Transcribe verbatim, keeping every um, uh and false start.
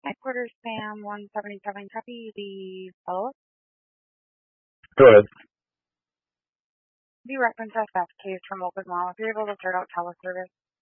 Headquarters Sam one seventy-seven, copy the follow-up. Go ahead. The reference S F case from Open Law. If you're able to start out teleservice.